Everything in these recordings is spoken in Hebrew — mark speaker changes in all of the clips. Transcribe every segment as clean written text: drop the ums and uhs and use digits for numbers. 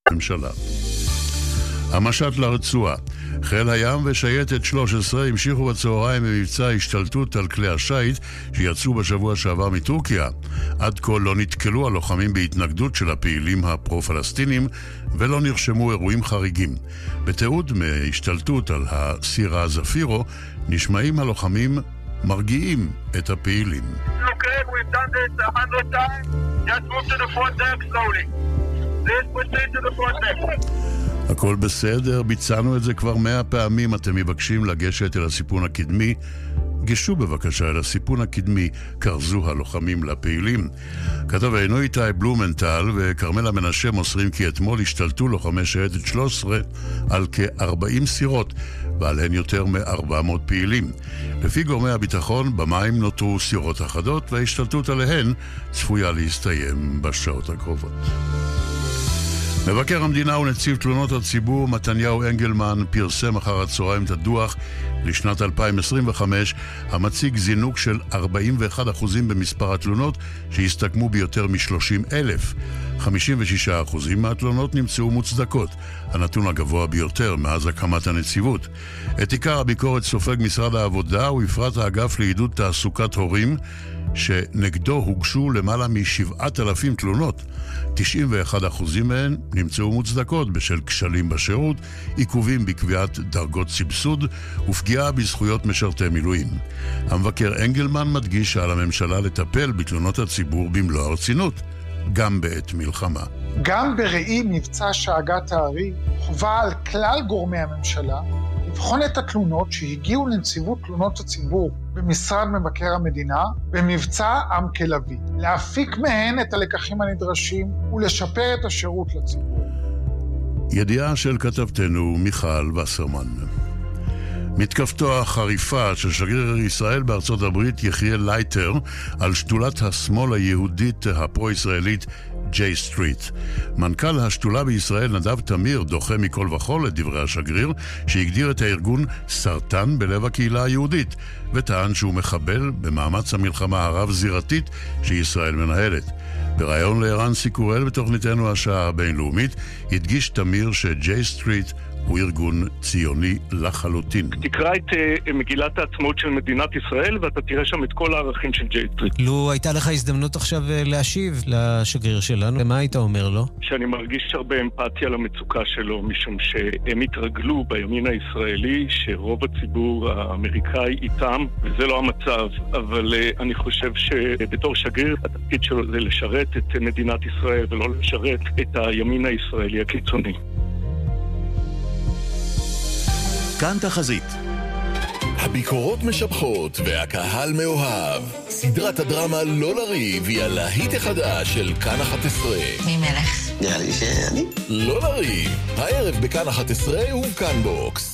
Speaker 1: הממשלה. המשט לרצועה. חיל הים ושייטת 13 המשיכו בצהריים במבצע השתלטות על כלי השיט שיצאו בשבוע שעבר מטורקיה. עד כה לא נתקלו הלוחמים בהתנגדות של הפעילים הפרו-פלסטינים ולא נרשמו אירועים חריגים. בתיעוד מהשתלטות על הסירה זפירו נשמעים הלוחמים מרגיעים את הפעילים.
Speaker 2: Okay, we've done this 100 times. Just move to the front deck slowly. Please proceed to the front deck.
Speaker 1: הכל בסדר, ביצענו את זה כבר 100 פעמים. אתם מבקשים לגשת אל הסיפון הקדמי, גשו בבקשה אל הסיפון הקדמי, קרזו הלוחמים לפעילים. כתבנו איתי בלומנטל וקרמלה מנשה מוסרים כי אתמול השתלטו לוחמי שייטת 13 על כ-40 סירות ועליהן יותר מ-400 פעילים. לפי גורמי הביטחון במים נותרו סירות אחדות וההשתלטות עליהן צפויה להסתיים בשעות הקרובות. מבקר המדינה ונציב תלונות הציבור מתניהו אנגלמן פרסם אחר הצהריים את הדוח לשנת 2025 המציג זינוק של 41% במספר התלונות שהסתכמו ביותר מ-30,000. 56% מהתלונות נמצאו מוצדקות, הנתון הגבוה ביותר מאז הקמת הנציבות. את עיקר הביקורת סופג משרד העבודה ובפרט האגף לעידוד תעסוקת הורים שנגדו הוגשו למעלה מ7,000 תלונות. 91% מהן נמצאו מוצדקות בשל כשלים בשירות, עיכובים בקביעת דרגות סבסוד ופגיעה בזכויות משרתי מילואים. המבקר אנגלמן מדגיש שעל הממשלה לטפל בתלונות הציבור במלוא הרצינות, גם בעת מלחמה.
Speaker 3: גם בראי מבצע שאגת הארי חובה על כלל גורמי הממשלה לבחון את התלונות שהגיעו לנציבות תלונות הציבור במשרד מבקר המדינה במבצע עם כלבי, להפיק מהן את הלקחים הנדרשים ולשפר את השירות לציבור.
Speaker 1: ידיעה של כתבתנו מיכל וסרמן. מתקפתו החריפה של שגריר ישראל בארצות הברית יחיאל לייטר על שדולת השמאל היהודית הפרו-ישראלית ג'יי סטריט. מנכ"ל השדולה בישראל נדב תמיר דוחה מכל וכל את דברי השגריר שהגדיר את הארגון סרטן בלב הקהילה היהודית וטען שהוא מחבל במאמץ המלחמה הרב-זירתית שישראל מנהלת. בראיון לערן סיקורל בתוכניתנו השעה הבינלאומית הדגיש תמיר שג'יי סטריט הוא ארגון ציוני לחלוטין.
Speaker 4: תקרא את מגילת העצמאות של מדינת ישראל ואתה תראה שם את כל הערכים של ג'יי סטריט.
Speaker 5: לו הייתה לך הזדמנות עכשיו להשיב לשגריר שלנו, מה היית אומר לו?
Speaker 4: שאני מרגיש הרבה אמפתיה למצוקה שלו, משום שהם התרגלו בימין הישראלי שרוב הציבור האמריקאי איתם, וזה לא המצב, אבל אני חושב שבתור שגריר התפקיד שלו זה לשרת את מדינת ישראל ולא לשרת את הימין הישראלי הקיצוני.
Speaker 6: כאן תחזית. הביקורות משבחות והקהל מאוהב. סדרת הדרמה לא לריב היא הלהיט החדש של כאן 11.
Speaker 7: מי מלך?
Speaker 6: נראה לי שאני. לא לריב. הערב בכאן 11 הוא כאן בוקס.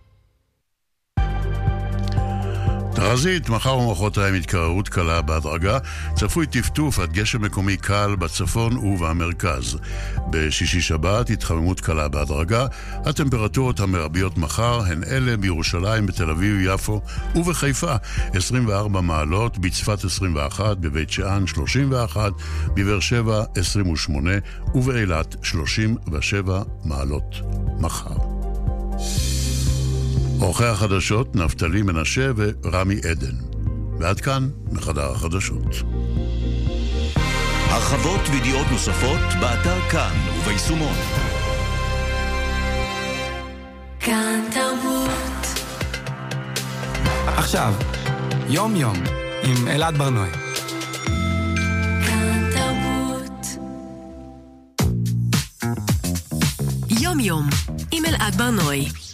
Speaker 1: תחזית, מחר ומחרתיים התקררות קלה בהדרגה, צפוי טפטוף עד גשם מקומי קל בצפון ובמרכז. בשישי שבת התחממות קלה בהדרגה, הטמפרטורות המרביות מחר הן אלה בירושלים, בתל אביב, יפו ובחיפה 24 מעלות, בצפת 21, בבית שאן 31, בבאר שבע 28 ובאילת 37 מעלות מחר. עורכי החדשות נפתלי מנשה ורמי עדן. ועד כאן מחדר החדשות.
Speaker 6: הרחבות וידיעות נוספות באתר כאן וביישומון.
Speaker 8: כאן תרבות.
Speaker 9: עכשיו, יום יום עם אלעד ברנועי.
Speaker 8: כאן תרבות.
Speaker 10: יום יום עם אלעד ברנועי.